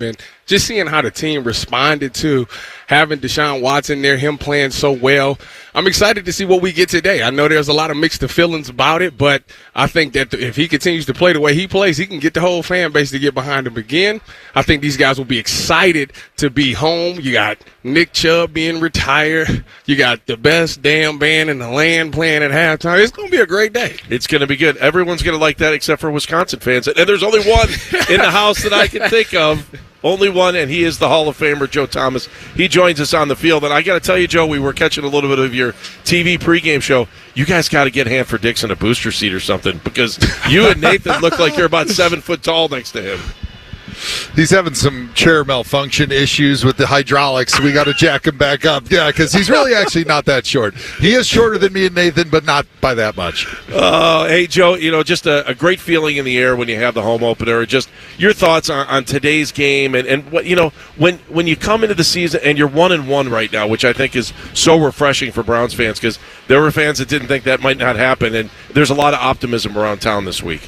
And just seeing how the team responded to having Deshaun Watson there, him playing so well, I'm excited to see what we get today. I know there's a lot of mixed feelings about it, but I think that if he continues to play the way he plays, he can get the whole fan base to get behind him again. I think these guys will be excited to be home. You got Nick Chubb being retired. You got the best damn band in the land playing at halftime. It's going to be a great day. It's going to be good. Everyone's going to like that except for Wisconsin fans. And there's only one in the house that I can think of. Only one, and he is the Hall of Famer, Joe Thomas. He joins us on the field. And I got to tell you, Joe, we were catching a little bit of your TV pregame show. You guys got to get Hanford Dixon a booster seat or something, because you and Nathan look like you're about 7 foot tall next to him. He's having some chair malfunction issues with the hydraulics. We got to jack him back up. Yeah, because he's really actually not that short. He is shorter than me and Nathan, but not by that much. Hey, Joe, just a great feeling in the air when you have the home opener. Just your thoughts on today's game and what when you come into the season and you're 1-1 right now, which I think is so refreshing for Browns fans, because there were fans that didn't think that might not happen, and there's a lot of optimism around town this week.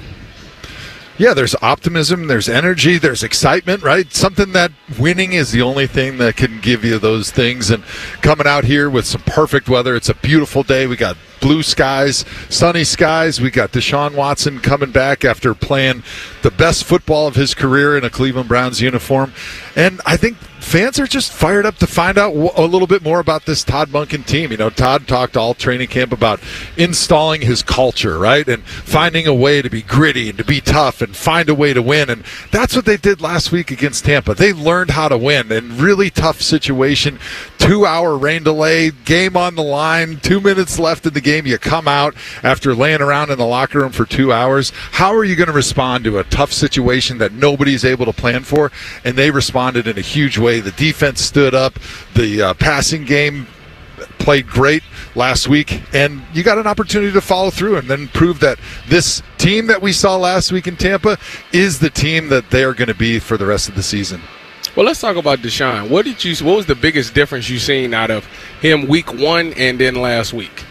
Yeah, there's optimism, there's energy, there's excitement, right? Something that winning is the only thing that can give you those things. And coming out here with some perfect weather, it's a beautiful day. We got blue skies, sunny skies. We got Deshaun Watson coming back after playing the best football of his career in a Cleveland Browns uniform. And I think fans are just fired up to find out a little bit more about this Todd Monken team. Todd talked all training camp about installing his culture, right? And finding a way to be gritty and to be tough and find a way to win. And that's what they did last week against Tampa. They learned how to win in really tough situation. 2-hour rain delay, game on the line, 2 minutes left in the game. You come out after laying around in the locker room for 2 hours. How are you going to respond to a tough situation that nobody's able to plan for? And they responded in a huge way. The defense stood up. The passing game played great last week, and you got an opportunity to follow through and then prove that this team that we saw last week in Tampa is the team that they are going to be for the rest of the season. Well, let's talk about Deshaun. What was the biggest difference you seen out of him week 1 and then last week?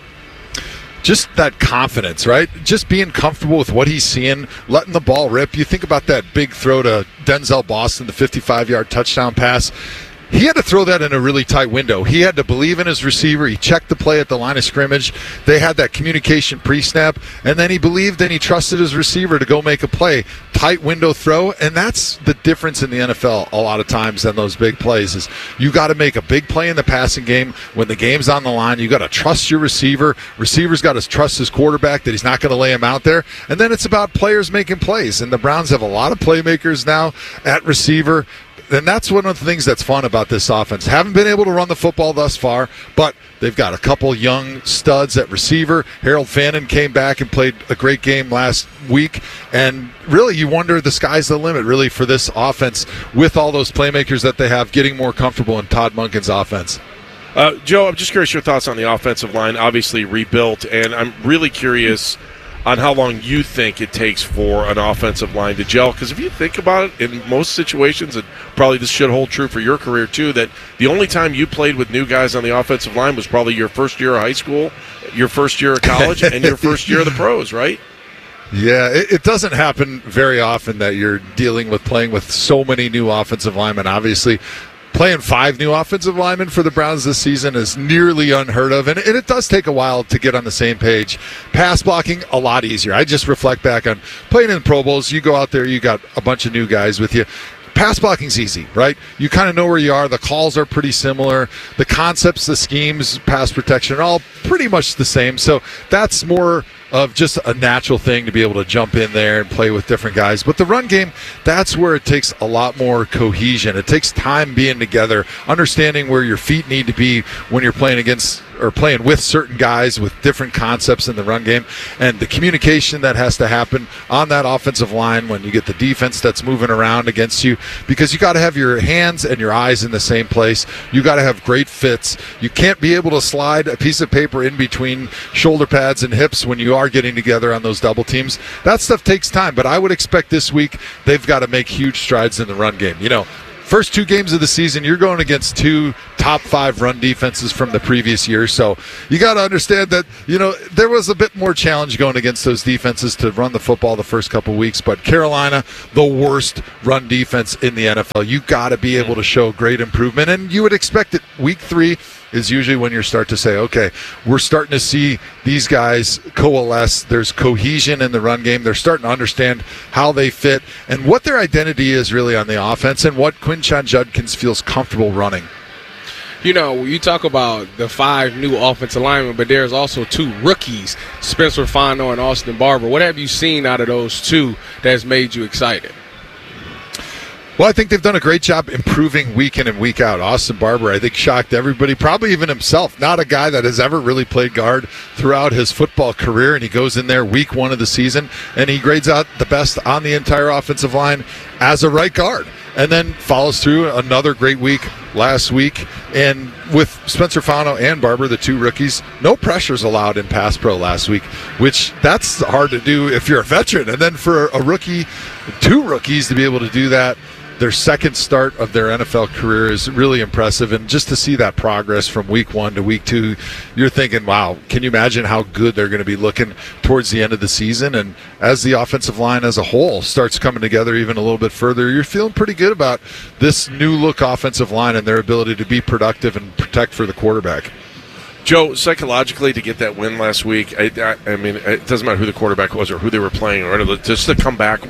Just that confidence, right? Just being comfortable with what he's seeing, letting the ball rip. You think about that big throw to Denzel Boston, the 55-yard touchdown pass. He had to throw that in a really tight window. He had to believe in his receiver. He checked the play at the line of scrimmage. They had that communication pre-snap, and then he believed and he trusted his receiver to go make a play. Tight window throw, and that's the difference in the NFL a lot of times than those big plays is you got to make a big play in the passing game when the game's on the line. You got to trust your receiver. Receiver's got to trust his quarterback that he's not going to lay him out there. And then it's about players making plays, and the Browns have a lot of playmakers now at receiver. And that's one of the things that's fun about this offense. Haven't been able to run the football thus far, but they've got a couple young studs at receiver. Harold Fannin came back and played a great game last week. And really, you wonder, the sky's the limit, really, for this offense with all those playmakers that they have getting more comfortable in Todd Monken's offense. Joe, I'm just curious your thoughts on the offensive line, obviously rebuilt, and I'm really curious on how long you think it takes for an offensive line to gel. Because if you think about it, in most situations, and probably this should hold true for your career too, that the only time you played with new guys on the offensive line was probably your first year of high school, your first year of college, and your first year of the pros, right? Yeah, it doesn't happen very often that you're playing with so many new offensive linemen. Obviously, playing 5 new offensive linemen for the Browns this season is nearly unheard of, and it does take a while to get on the same page. Pass blocking, a lot easier. I just reflect back on playing in Pro Bowls. You go out there, you got a bunch of new guys with you. Pass blocking's easy, right? You kind of know where you are. The calls are pretty similar. The concepts, the schemes, pass protection are all pretty much the same. So that's more of just a natural thing to be able to jump in there and play with different guys. But the run game, that's where it takes a lot more cohesion. It takes time being together, understanding where your feet need to be when you're playing against or playing with certain guys with different concepts in the run game, and the communication that has to happen on that offensive line when you get the defense that's moving around against you, because you got to have your hands and your eyes in the same place. You got to have great fits. You can't be able to slide a piece of paper in between shoulder pads and hips when you are getting together on those double teams. That stuff takes time, but I would expect this week they've got to make huge strides in the run game. First 2 games of the season, you're going against 2 top 5 run defenses from the previous year. So you got to understand that, there was a bit more challenge going against those defenses to run the football the first couple weeks. But Carolina, the worst run defense in the NFL. You got to be able to show great improvement, and you would expect it. Week 3 is usually when you start to say, okay, we're starting to see these guys coalesce. There's cohesion in the run game. They're starting to understand how they fit and what their identity is really on the offense and what Quinshon Judkins feels comfortable running. You talk about the 5 new offensive linemen, but there's also 2 rookies, Spencer Fano and Austin Barber. What have you seen out of those 2 that's made you excited? Well, I think they've done a great job improving week in and week out. Austin Barber, I think, shocked everybody, probably even himself. Not a guy that has ever really played guard throughout his football career, and he goes in there week 1 of the season, and he grades out the best on the entire offensive line as a right guard, and then follows through another great week last week. And with Spencer Fano and Barber, the 2 rookies, no pressures allowed in pass pro last week, which that's hard to do if you're a veteran. And then for a rookie, 2 rookies to be able to do that, their second start of their NFL career is really impressive. And just to see that progress from week 1 to week 2, you're thinking, wow, can you imagine how good they're going to be looking towards the end of the season? And as the offensive line as a whole starts coming together even a little bit further, you're feeling pretty good about this new look offensive line and their ability to be productive and protect for the quarterback. Joe, psychologically, to get that win last week, I mean, it doesn't matter who the quarterback was or who they were playing, or just to come back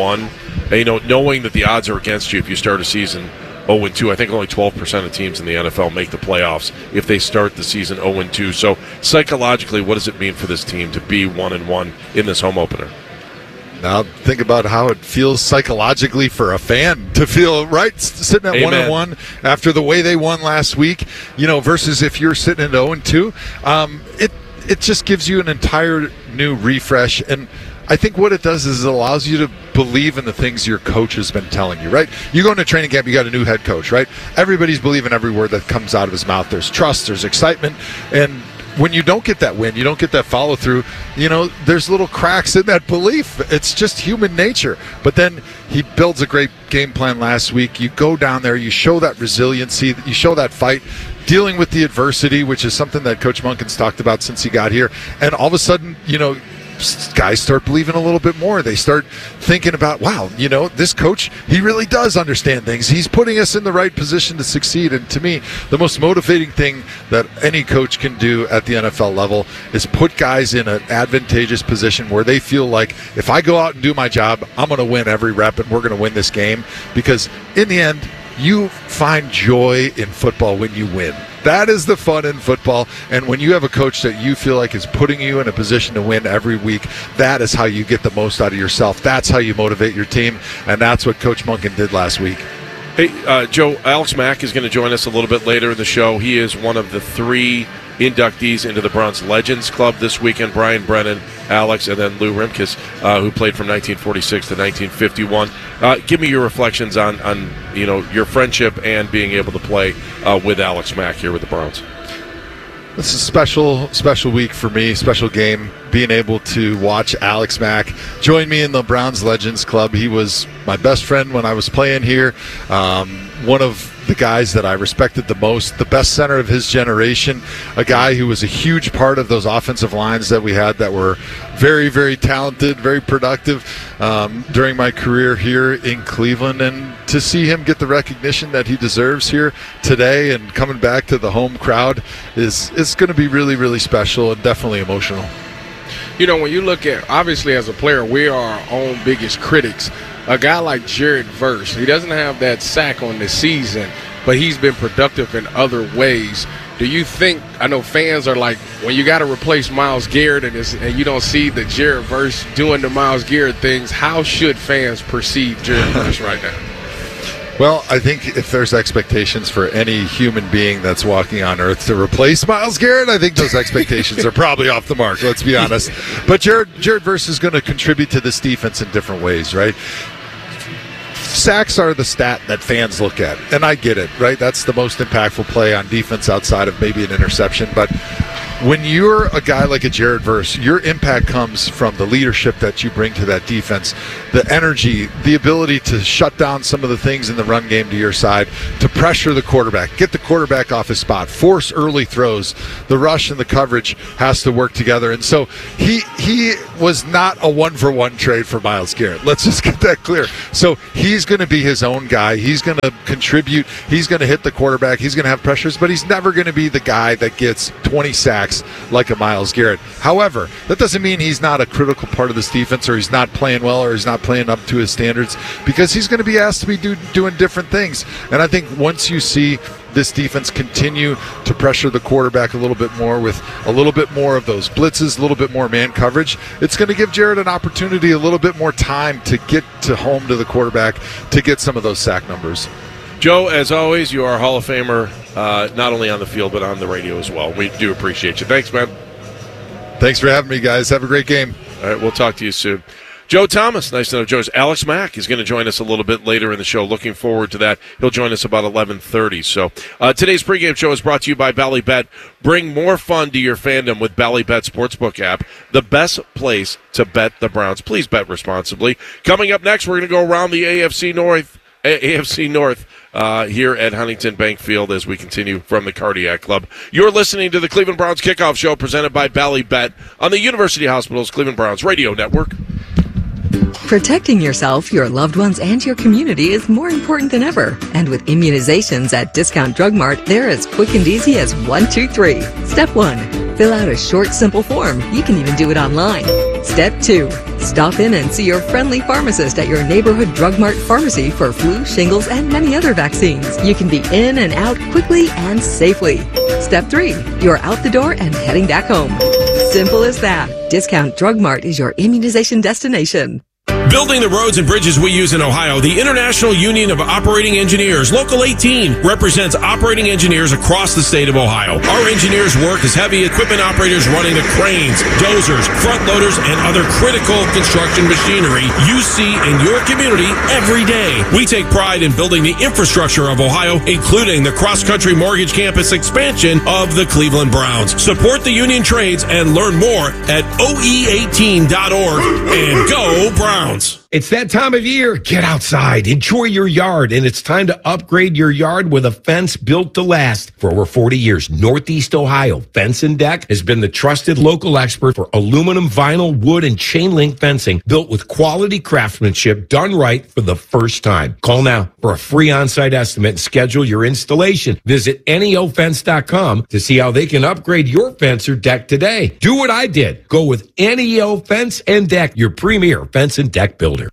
1-1, knowing that the odds are against you if you start a season 0-2. I think only 12% of teams in the NFL make the playoffs if they start the season 0-2. So psychologically, what does it mean for this team to be 1-1 in this home opener? Now think about how it feels psychologically for a fan to feel right sitting at 1-1 after the way they won last week, versus if you're sitting at 0-2. It just gives you an entire new refresh. And I think what it does is it allows you to believe in the things your coach has been telling you, right? You go into training camp, you got a new head coach, right? Everybody's believing every word that comes out of his mouth. There's trust, there's excitement, and when you don't get that win, you don't get that follow through, there's little cracks in that belief. It's just human nature. But then he builds a great game plan last week. You go down there, you show that resiliency, you show that fight, dealing with the adversity, which is something that Coach Monken's talked about since he got here. And all of a sudden, guys start believing a little bit more. They start thinking about, wow, this coach, he really does understand things. He's putting us in the right position to succeed. And to me, the most motivating thing that any coach can do at the NFL level is put guys in an advantageous position where they feel like, if I go out and do my job, I'm going to win every rep and we're going to win this game. Because in the end, you find joy in football when you win. That is the fun in football. And when you have a coach that you feel like is putting you in a position to win every week, that is how you get the most out of yourself. That's how you motivate your team. And that's what Coach Monken did last week. Hey, Joe, Alex Mack is going to join us a little bit later in the show. He is one of the 3 inductees into the Browns Legends Club this weekend. Brian Brennan, Alex, and then Lou Rimkus, who played from 1946 to 1951. Give me your reflections on your friendship and being able to play with Alex Mack here with the Browns. This is a special week for me, special game, being able to watch Alex Mack join me in the Browns Legends Club. He was my best friend when I was playing here, one of the guys that I respected the most, the best center of his generation, a guy who was a huge part of those offensive lines that we had that were very, very talented, very productive during my career here in Cleveland. And to see him get the recognition that he deserves here today and coming back to the home crowd is going to be really, really special and definitely emotional. When you look at, obviously as a player, we are our own biggest critics. A guy like Jared Verse, he doesn't have that sack on the season, but he's been productive in other ways. Do you think, I know fans are like, when you got to replace Myles Garrett and you don't see the Jared Verse doing the Myles Garrett things, how should fans perceive Jared Verse right now? Well, I think if there's expectations for any human being that's walking on earth to replace Myles Garrett, I think those expectations are probably off the mark, let's be honest. But Jared Verse is going to contribute to this defense in different ways, right? Sacks are the stat that fans look at, and I get it, right? That's the most impactful play on defense outside of maybe an interception. But when you're a guy like a Jared Verse, your impact comes from the leadership that you bring to that defense, the energy, the ability to shut down some of the things in the run game to your side, to pressure the quarterback, get the quarterback off his spot, force early throws. The rush and the coverage has to work together. And so he was not a one-for-one trade for Myles Garrett. Let's just get that clear. So he's going to be his own guy. He's going to contribute. He's going to hit the quarterback. He's going to have pressures, but he's never going to be the guy that gets 20 sacks like a Myles Garrett. However, that doesn't mean he's not a critical part of this defense, or he's not playing well, or he's not playing up to his standards, because he's going to be asked to be doing different things. And I think once you see this defense continue to pressure the quarterback a little bit more with a little bit more of those blitzes, a little bit more man coverage, it's going to give Jared an opportunity, a little bit more time to get to home to the quarterback to get some of those sack numbers. Joe, as always, you are a Hall of Famer, not only on the field but on the radio as well. We do appreciate you. Thanks, man. Thanks for having me, guys. Have a great game. All right, we'll talk to you soon. Joe Thomas, nice to know Joe's. Alex Mack is going to join us a little bit later in the show. Looking forward to that. He'll join us about 11:30. So today's pregame show is brought to you by Bally Bet. Bring more fun to your fandom with Bally Bet Sportsbook app, the best place to bet the Browns. Please bet responsibly. Coming up next, we're going to go around the AFC North here at Huntington Bank Field as we continue from the Cardiac Club. You're listening to the Cleveland Browns Kickoff Show presented by Bally Bet on the University Hospitals Cleveland Browns Radio Network. Protecting yourself, your loved ones, and your community is more important than ever. And with immunizations at Discount Drug Mart, they're as quick and easy as 1, 2, 3. Step 1. Fill out a short, simple form. You can even do it online. Step 2. Stop in and see your friendly pharmacist at your neighborhood Drug Mart pharmacy for flu, shingles, and many other vaccines. You can be in and out quickly and safely. Step 3. You're out the door and heading back home. Simple as that. Discount Drug Mart is your immunization destination. Building the roads and bridges we use in Ohio, the International Union of Operating Engineers, Local 18, represents operating engineers across the state of Ohio. Our engineers work as heavy equipment operators running the cranes, dozers, front loaders, and other critical construction machinery you see in your community every day. We take pride in building the infrastructure of Ohio, including the cross-country mortgage campus expansion of the Cleveland Browns. Support the union trades and learn more at oe18.org and go Browns. It's that time of year. Get outside, enjoy your yard, and it's time to upgrade your yard with a fence built to last. For over 40 years, Northeast Ohio Fence and Deck has been the trusted local expert for aluminum, vinyl, wood, and chain link fencing built with quality craftsmanship done right for the first time. Call now for a free on-site estimate and schedule your installation. Visit NEOFence.com to see how they can upgrade your fence or deck today. Do what I did. Go with NEO Fence and Deck, your premier fence and deck builder.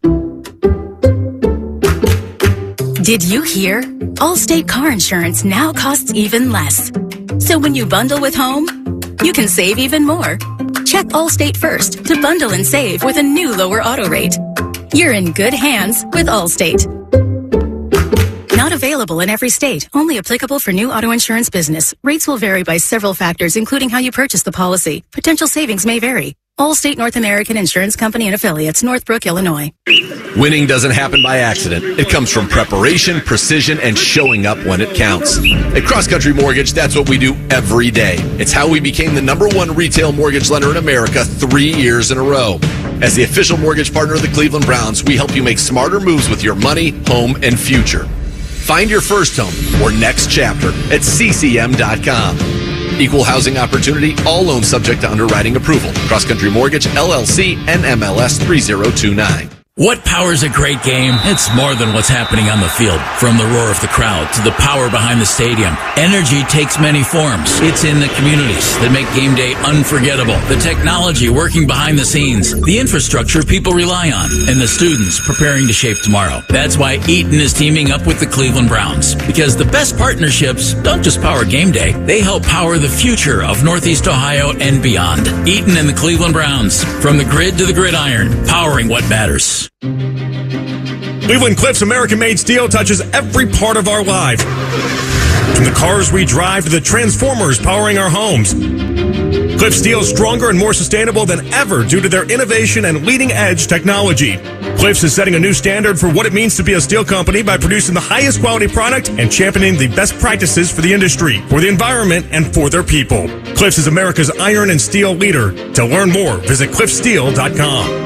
Did you hear? Allstate car insurance now costs even less. So when you bundle with home, you can save even more. Check Allstate first to bundle and save with a new lower auto rate. You're in good hands with Allstate. Not available in every state. Only applicable for new auto insurance business. Rates will vary by several factors, including how you purchase the policy. Potential savings may vary. Allstate North American Insurance Company and Affiliates, Northbrook, Illinois. Winning doesn't happen by accident. It comes from preparation, precision, and showing up when it counts. At Cross Country Mortgage, that's what we do every day. It's how we became the #1 retail mortgage lender in America 3 years in a row. As the official mortgage partner of the Cleveland Browns, we help you make smarter moves with your money, home, and future. Find your first home or next chapter at CCM.com. Equal housing opportunity, all loans subject to underwriting approval. Cross Country Mortgage, LLC, NMLS 3029. What powers a great game? It's more than what's happening on the field. From the roar of the crowd to the power behind the stadium, energy takes many forms. It's in the communities that make game day unforgettable. The technology working behind the scenes, the infrastructure people rely on, and the students preparing to shape tomorrow. That's why Eaton is teaming up with the Cleveland Browns. Because the best partnerships don't just power game day, they help power the future of Northeast Ohio and beyond. Eaton and the Cleveland Browns. From the grid to the gridiron, powering what matters. Cleveland Cliffs American-made steel touches every part of our life. From the cars we drive to the transformers powering our homes. Cliff Steel is stronger and more sustainable than ever due to their innovation and leading-edge technology. Cliffs is setting a new standard for what it means to be a steel company by producing the highest quality product and championing the best practices for the industry, for the environment, and for their people. Cliffs is America's iron and steel leader. To learn more, visit cliffsteel.com.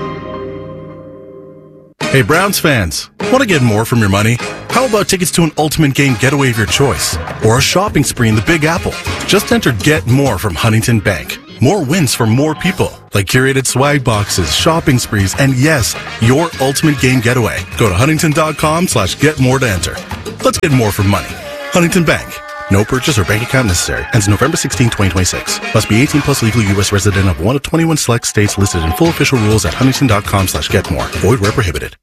Hey, Browns fans, want to get more from your money? How about tickets to an ultimate game getaway of your choice? Or a shopping spree in the Big Apple? Just enter Get More from Huntington Bank. More wins for more people, like curated swag boxes, shopping sprees, and yes, your ultimate game getaway. Go to huntington.com/getmore to enter. Let's get more for money. Huntington Bank. No purchase or bank account necessary. Ends November 16, 2026. Must be 18 plus, legal U.S. resident of one of 21 select states listed in full official rules at huntington.com/getmore. Void where prohibited.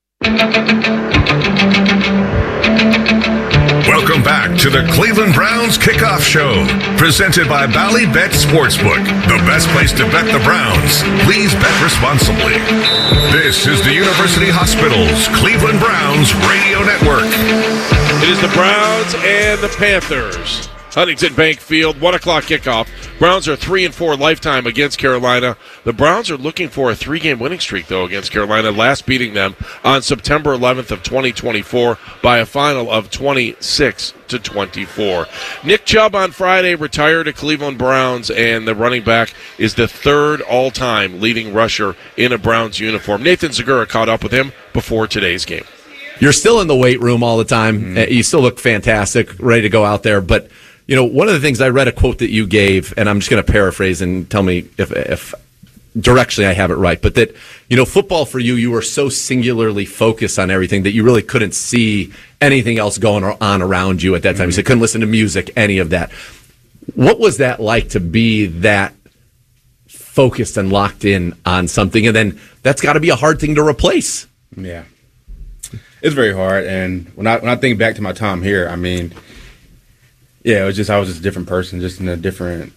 Welcome back to the Cleveland Browns Kickoff Show, presented by Ballybet Sportsbook, the best place to bet the Browns. Please bet responsibly. This is the University Hospital's Cleveland Browns Radio Network. It is the Browns and the Panthers. Huntington Bank Field, 1 o'clock kickoff. Browns are 3-4 lifetime against Carolina. The Browns are looking for a 3-game winning streak, though, against Carolina, last beating them on September 11th of 2024 by a final of 26-24. Nick Chubb on Friday retired to Cleveland Browns, and the running back is the third all-time leading rusher in a Browns uniform. Nathan Zegura caught up with him before today's game. You're still in the weight room all the time. You still look fantastic, ready to go out there, but you know, one of the things, I read a quote that you gave, and I'm just going to paraphrase and tell me if directionally I have it right, but that, you know, football for you, you were so singularly focused on everything that you really couldn't see anything else going on around you at that time. You said couldn't listen to music, any of that. What was that like to be that focused and locked in on something? And then that's got to be a hard thing to replace. Yeah. It's very hard. And when I think back to my time here, I mean, yeah, I was just a different person, just in a different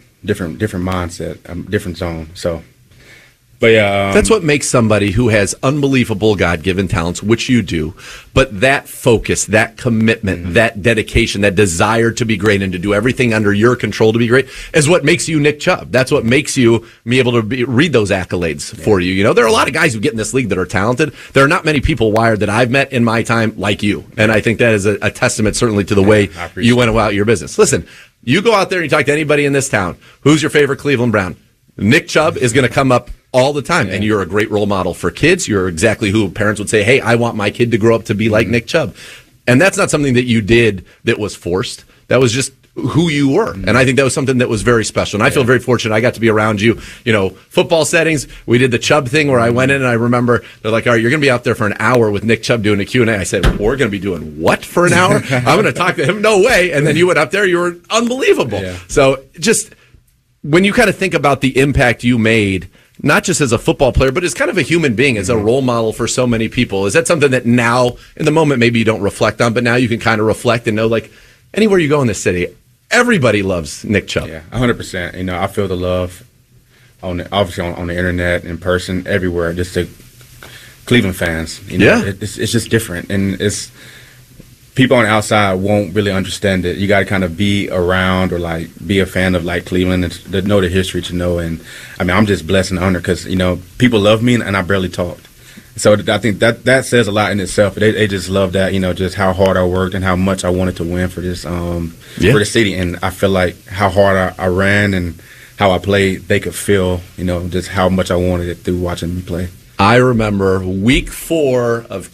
mindset, different zone. So, but yeah, that's what makes somebody who has unbelievable God-given talents, which you do, but that focus, that commitment, that dedication, that desire to be great and to do everything under your control to be great is what makes you Nick Chubb. That's what makes you be able to read those accolades for you. You know, there are a lot of guys who get in this league that are talented. There are not many people wired that I've met in my time like you, and I think that is a testament certainly to the way you went about your business. Listen, you go out there and you talk to anybody in this town. Who's your favorite Cleveland Brown? Nick Chubb is going to come up all the time, and you're a great role model for kids. You're exactly who parents would say, hey, I want my kid to grow up to be like Nick Chubb. And that's not something that you did that was forced. That was just who you were. And I think that was something that was very special. And I feel very fortunate. I got to be around you, you know, football settings. We did the Chubb thing where I went in and I remember they're like, all right, you're going to be out there for an hour with Nick Chubb doing a Q&A. I said, we're going to be doing what for an hour? I'm going to talk to him. No way. And then you went up there. You were unbelievable. Yeah. So just when you kind of think about the impact you made, not just as a football player, but as kind of a human being, as a role model for so many people, is that something that now, in the moment, maybe you don't reflect on, but now you can kind of reflect and know, like, anywhere you go in this city, everybody loves Nick Chubb. Yeah, 100%. You know, I feel the love, obviously on the internet, in person, everywhere, just the Cleveland fans. You know, it's just different. And it's people on the outside won't really understand it. You got to kind of be around or like be a fan of like Cleveland and to know the history to know. And I mean, I'm just blessed and honored because, you know, people love me and I barely talked. So I think that says a lot in itself. They just love that, you know, just how hard I worked and how much I wanted to win for this for the city. And I feel like how hard I ran and how I played, they could feel, you know, just how much I wanted it through watching me play. I remember week 4 of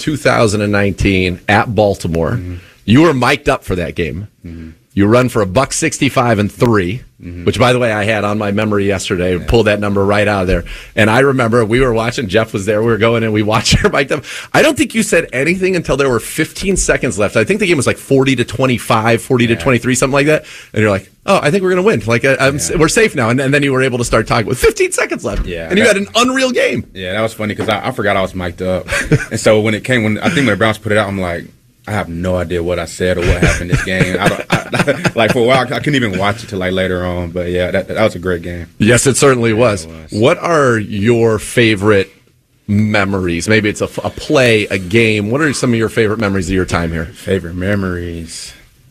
2019 at Baltimore. Mm-hmm. You were mic'd up for that game. Mm-hmm. You run for $165 and 3, which, by the way, I had on my memory yesterday. Pulled that number right out of there. And I remember we were watching. Jeff was there. We were going and we watched her mic'd up. I don't think you said anything until there were 15 seconds left. I think the game was like 40-25, 40-23, something like that. And you're like, oh, I think we're going to win. Like, we're safe now. And then you were able to start talking with 15 seconds left. Yeah, and you had an unreal game. Yeah, that was funny because I forgot I was mic'd up. And so when the Browns put it out, I'm like, I have no idea what I said or what happened this game. Like for a while, I couldn't even watch it till like later on. But yeah, that was a great game. Yes, it certainly was. It was. What are your favorite memories? Maybe it's a play, a game. What are some of your favorite memories of your time here? Favorite memories?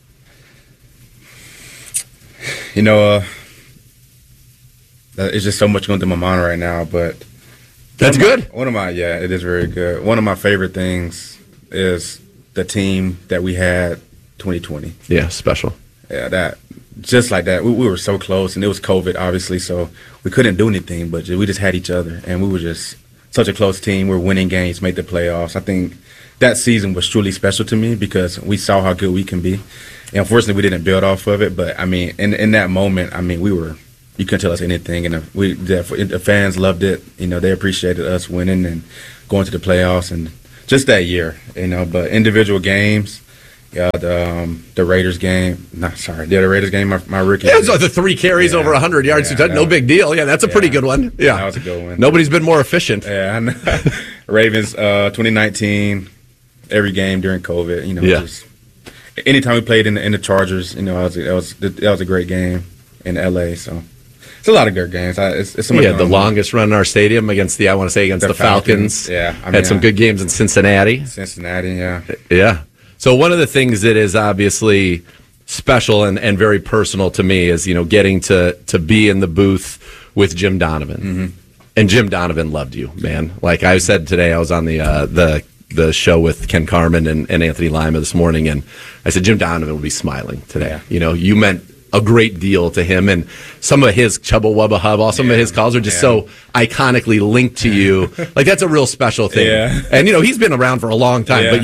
You know, it's just so much going through my mind right now. But That's good. It is very good. One of my favorite things is the team that we had 2020. Yeah, special. Yeah, that just like that. We were so close, and it was COVID, obviously, so we couldn't do anything, but we just had each other, and we were just such a close team. We're winning games, made the playoffs. I think that season was truly special to me because we saw how good we can be. And unfortunately, we didn't build off of it, but, I mean, in that moment, I mean, you couldn't tell us anything, and the fans loved it. You know, they appreciated us winning and going to the playoffs, and just that year, you know. But individual games, the Raiders game. The Raiders game, my rookie. Yeah, so the 3 carries over 100 yards. No big deal. Yeah, that's a pretty good one. Yeah, that was a good one. Nobody's been more efficient. Yeah, I know. Ravens 2019, every game during COVID. You know, just anytime we played in the Chargers, you know, that was a great game in LA. So. It's a lot of good games. It's we had the longest run in our stadium against the Falcons. Yeah, had some good games in Cincinnati. Yeah. So one of the things that is obviously special and very personal to me is, you know, getting to be in the booth with Jim Donovan. Mm-hmm. And Jim Donovan loved you, man. Like I said today, I was on the show with Ken Carman and Anthony Lima this morning, and I said Jim Donovan will be smiling today. Yeah. You know, you meant a great deal to him, and some of his Chubba Wubba Hub, some of his calls are just so iconically linked to you. Like that's a real special thing. Yeah. And you know, he's been around for a long time, but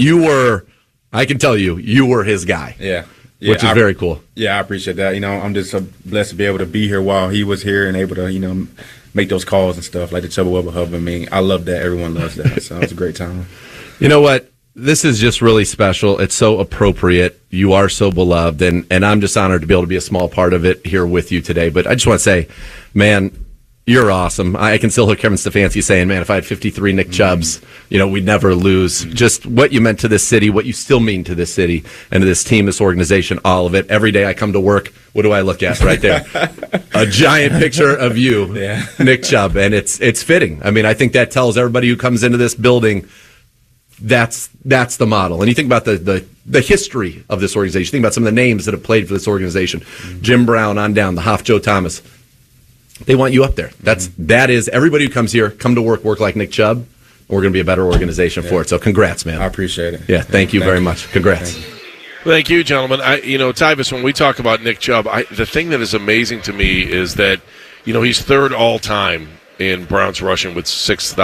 I can tell you were his guy. Yeah. Which is very cool. Yeah, I appreciate that. You know, I'm just so blessed to be able to be here while he was here and able to, you know, make those calls and stuff like the Chubba Wubba Hub. I mean, I love that. Everyone loves that. So it was a great time. You know what? This is just really special. It's so appropriate. You are so beloved, and I'm just honored to be able to be a small part of it here with you today. But I just want to say, man, you're awesome. I can still hear Kevin Stefanski saying, man, if I had 53 Nick Chubbs, you know, we'd never lose. Just what you meant to this city, what you still mean to this city and to this team, this organization, all of it. Every day I come to work, what do I look at right there? A giant picture of you, Nick Chubb, and it's fitting. I mean, I think that tells everybody who comes into this building that's the model. And you think about the history of this organization. Think about some of the names that have played for this organization. Mm-hmm. Jim Brown on down, the Hoff, Joe Thomas. They want you up there. That is everybody who comes here, come to work like Nick Chubb. And we're going to be a better organization for it. So congrats, man. I appreciate it. Yeah, thank you very much. Congrats. Thank you, gentlemen. Tyvis, when we talk about Nick Chubb, the thing that is amazing to me is that, you know, he's third all time in Browns rushing with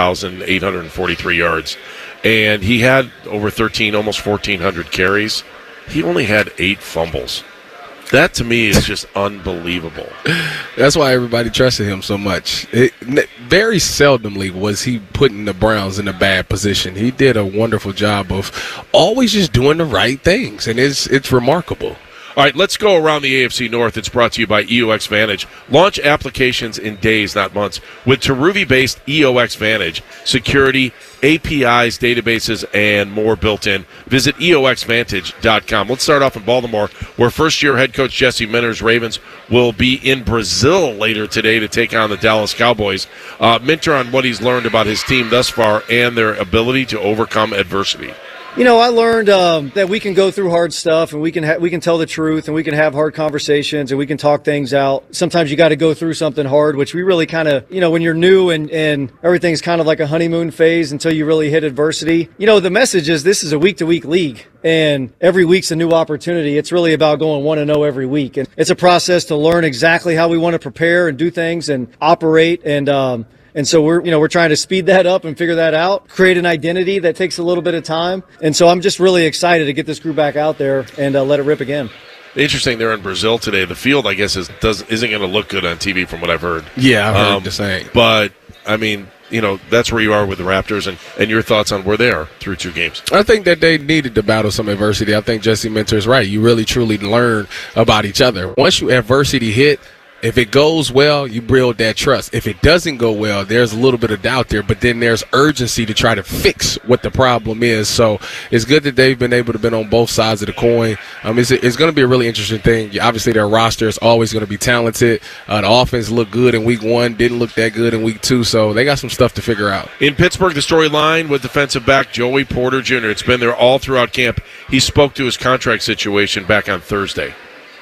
6,843 yards. And he had over almost 1,400 carries. He only had 8 fumbles. That, to me, is just unbelievable. That's why everybody trusted him so much. Very seldomly was he putting the Browns in a bad position. He did a wonderful job of always just doing the right things, and it's remarkable. All right, let's go around the AFC North. It's brought to you by EOX Vantage. Launch applications in days, not months, with Taruvi-based EOX Vantage. Security, APIs, databases, and more built in. Visit EOXVantage.com. Let's start off in Baltimore, where first-year head coach Jesse Minter's Ravens will be in Brazil later today to take on the Dallas Cowboys. Minter on what he's learned about his team thus far and their ability to overcome adversity. You know, I learned that we can go through hard stuff, and we can tell the truth, and we can have hard conversations, and we can talk things out. Sometimes you got to go through something hard, which we really kind of, you know, when you're new and everything's kind of like a honeymoon phase until you really hit adversity. You know, the message is this is a week-to-week league, and every week's a new opportunity. It's really about going 1-0 every week, and it's a process to learn exactly how we want to prepare and do things and operate, and so we're trying to speed that up and figure that out, create an identity that takes a little bit of time. And so I'm just really excited to get this group back out there and let it rip again. Interesting, they're in Brazil today. The field, I guess, isn't going to look good on TV from what I've heard. Yeah, I've heard the same. But, I mean, you know, that's where you are with the Raptors, and your thoughts on where they are through 2 games. I think that they needed to battle some adversity. I think Jesse Minter is right. You really, truly learn about each other. Once you adversity hit, if it goes well, you build that trust. If it doesn't go well, there's a little bit of doubt there, but then there's urgency to try to fix what the problem is. So it's good that they've been able to be on both sides of the coin. It's going to be a really interesting thing. Obviously, their roster is always going to be talented. The offense looked good in week 1, didn't look that good in week 2, so they got some stuff to figure out. In Pittsburgh, the storyline with defensive back Joey Porter Jr. It's been there all throughout camp. He spoke to his contract situation back on Thursday.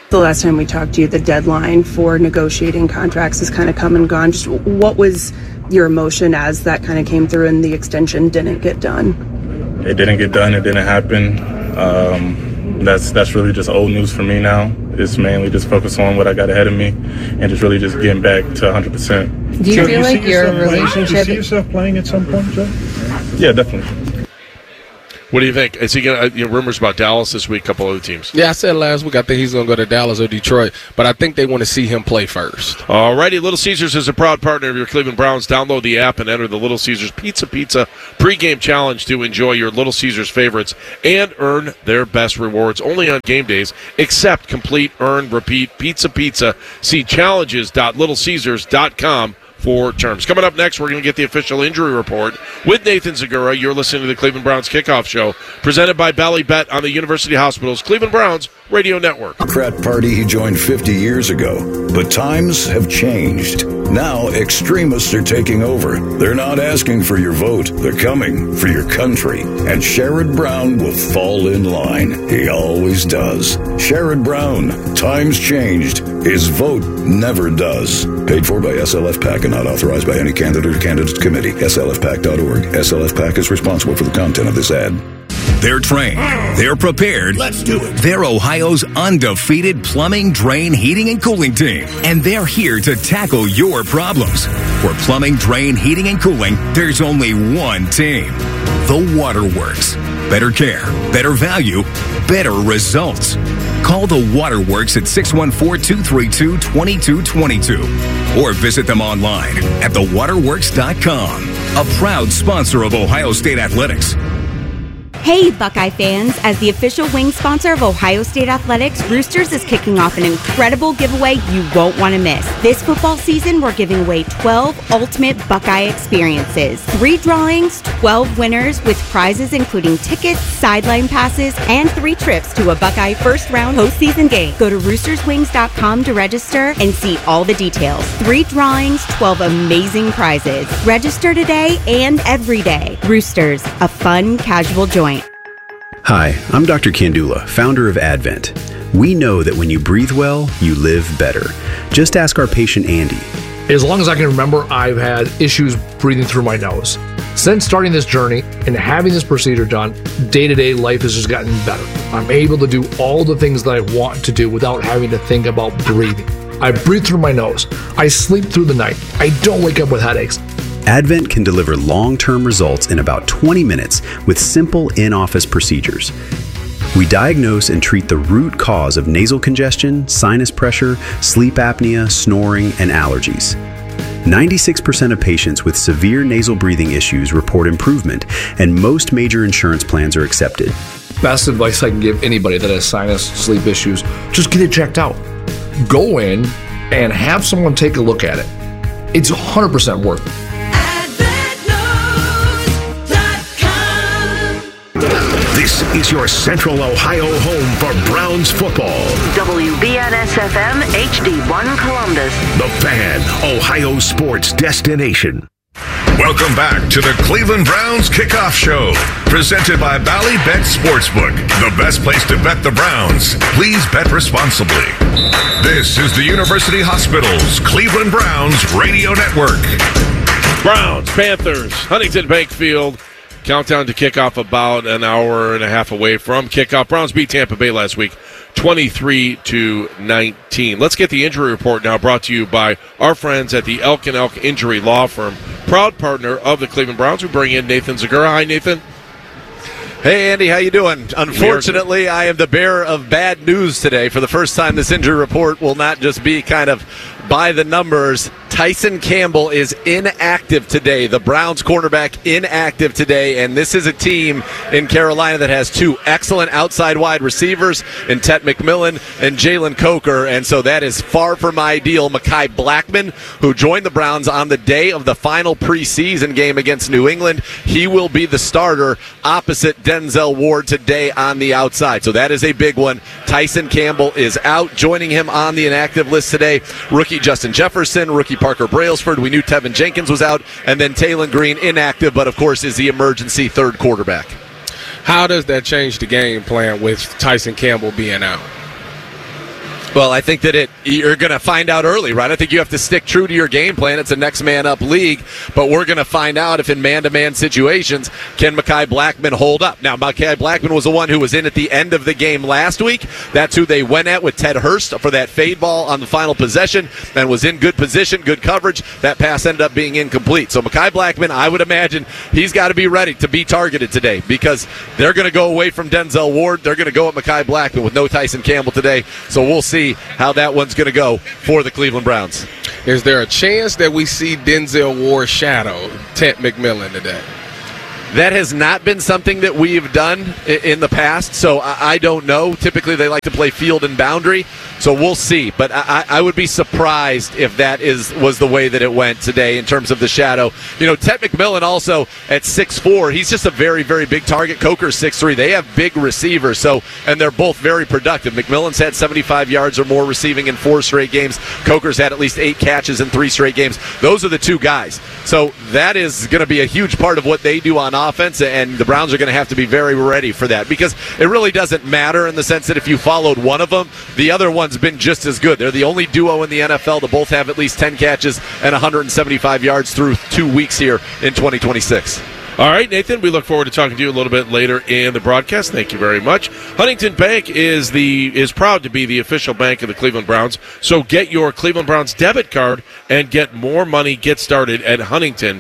The last time we talked to you, the deadline for negotiating contracts has kind of come and gone. Just what was your emotion as that kind of came through and the extension didn't get done? It didn't get done. It didn't happen. That's really just old news for me now. It's mainly just focus on what I got ahead of me and just really just getting back to 100%. Do you feel like your relationship... Do you see yourself playing at some point, Joe? Yeah, definitely. What do you think? Is he going to, rumors about Dallas this week, a couple other teams? Yeah, I said last week I think he's going to go to Dallas or Detroit, but I think they want to see him play first. All righty, Little Caesars is a proud partner of your Cleveland Browns. Download the app and enter the Little Caesars Pizza pregame challenge to enjoy your Little Caesars favorites and earn their best rewards only on game days, except complete, earn, repeat, pizza. See challenges.littlecaesars.com for terms. Coming up next, we're going to get the official injury report with Nathan Zagura. You're listening to the Cleveland Browns Kickoff Show, presented by Bally Bet on the University Hospital's Cleveland Browns Radio Network. Democrat Party he joined 50 years ago, but times have changed. Now extremists are taking over. They're not asking for your vote. They're coming for your country. And Sherrod Brown will fall in line. He always does. Sherrod Brown. Times changed. His vote never does. Paid for by SLF PAC and not authorized by any candidate or candidates committee. SLFPAC.org. SLF PAC is responsible for the content of this ad. They're trained. They're prepared. Let's do it. They're Ohio's undefeated plumbing, drain, heating, and cooling team. And they're here to tackle your problems. For plumbing, drain, heating, and cooling, there's only one team. The Waterworks. Better care, better value, better results. Call the Waterworks at 614-232-2222 or visit them online at thewaterworks.com. A proud sponsor of Ohio State Athletics. Hey, Buckeye fans! As the official wing sponsor of Ohio State Athletics, Roosters is kicking off an incredible giveaway you won't want to miss. This football season, we're giving away 12 ultimate Buckeye experiences. 3 drawings, 12 winners with prizes including tickets, sideline passes, and 3 trips to a Buckeye first-round postseason game. Go to roosterswings.com to register and see all the details. 3 drawings, 12 amazing prizes. Register today and every day. Roosters, a fun, casual joint. Hi, I'm Dr. Kandula, founder of Advent. We know that when you breathe well, you live better. Just ask our patient Andy. As long as I can remember, I've had issues breathing through my nose. Since starting this journey and having this procedure done, day-to-day life has just gotten better. I'm able to do all the things that I want to do without having to think about breathing. I breathe through my nose. I sleep through the night. I don't wake up with headaches. Advent can deliver long-term results in about 20 minutes with simple in-office procedures. We diagnose and treat the root cause of nasal congestion, sinus pressure, sleep apnea, snoring, and allergies. 96% of patients with severe nasal breathing issues report improvement, and most major insurance plans are accepted. Best advice I can give anybody that has sinus, sleep issues, just get it checked out. Go in and have someone take a look at it. It's 100% worth it. This is your Central Ohio home for Browns football. WBNS-FM HD1 Columbus. The Fan, Ohio sports destination. Welcome back to the Cleveland Browns Kickoff Show, presented by Bally Bet Sportsbook, the best place to bet the Browns. Please bet responsibly. This is the University Hospital's Cleveland Browns Radio Network. Browns, Panthers, Huntington Bank Field. Countdown to kickoff about an hour and a half away from kickoff. Browns beat Tampa Bay last week, 23-19. Let's get the injury report now, brought to you by our friends at the Elk & Elk Injury Law Firm, proud partner of the Cleveland Browns. We bring in Nathan Zagura. Hi, Nathan. Hey, Andy, how you doing? Unfortunately, I am the bearer of bad news today. For the first time, this injury report will not just be kind of by the numbers. Tyson Campbell is inactive today. The Browns cornerback inactive today, and this is a team in Carolina that has 2 excellent outside wide receivers in Tet McMillan and Jalen Coker, and so that is far from ideal. Mekhi Blackman, who joined the Browns on the day of the final preseason game against New England, he will be the starter opposite Denzel Ward today on the outside. So that is a big one. Tyson Campbell is out. Joining him on the inactive list today, rookie Justin Jefferson, rookie Parker Brailsford. We knew Tevin Jenkins was out, and then Taylon Green inactive, but of course is the emergency third quarterback. How does that change the game plan with Tyson Campbell being out? Well, I think that you're going to find out early, right? I think you have to stick true to your game plan. It's a next man up league, but we're going to find out if in man-to-man situations can Mekhi Blackmon hold up. Now, Mekhi Blackmon was the one who was in at the end of the game last week. That's who they went at with Ted Hurst for that fade ball on the final possession and was in good position, good coverage. That pass ended up being incomplete. So Mekhi Blackmon, I would imagine he's got to be ready to be targeted today because they're going to go away from Denzel Ward. They're going to go at Mekhi Blackmon with no Tyson Campbell today. So we'll see how that one's going to go for the Cleveland Browns. Is there a chance that we see Denzel Ward shadow Ted McMillan today? That has not been something that we've done in the past, so I don't know. Typically, they like to play field and boundary, so we'll see. But I would be surprised if that was the way that it went today in terms of the shadow. You know, Ted McMillan also at 6'4", he's just a very, very big target. Coker's 6'3". They have big receivers, and they're both very productive. McMillan's had 75 yards or more receiving in 4 straight games. Coker's had at least 8 catches in 3 straight games. Those are the two guys. So that is going to be a huge part of what they do on offense, and the Browns are going to have to be very ready for that because it really doesn't matter in the sense that if you followed one of them, the other one's been just as good. They're the only duo in the NFL to both have at least 10 catches and 175 yards through 2 weeks here in 2026. All right, Nathan, we look forward to talking to you a little bit later in the broadcast. Thank you very much. Huntington Bank is proud to be the official bank of the Cleveland Browns, so get your Cleveland Browns debit card and get more money. Get started at Huntington.com.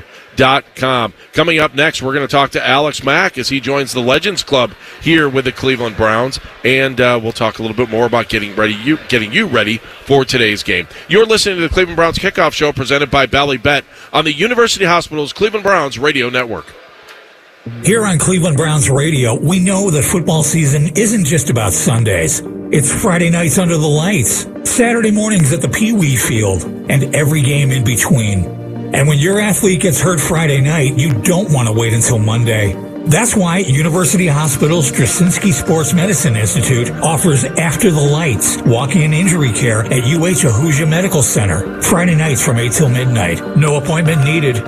Coming up next, we're going to talk to Alex Mack as he joins the Legends Club here with the Cleveland Browns, and we'll talk a little bit more about getting you ready for today's game. You're listening to the Cleveland Browns Kickoff Show presented by Bally Bet on the University Hospital's Cleveland Browns Radio Network. Here on Cleveland Browns Radio, we know that football season isn't just about Sundays. It's Friday nights under the lights, Saturday mornings at the Pee Wee Field, and every game in between. And when your athlete gets hurt Friday night, you don't want to wait until Monday. That's why University Hospital's Straczynski Sports Medicine Institute offers After the Lights, walk-in injury care at UH Ahuja Medical Center. Friday nights from 8 till midnight. No appointment needed.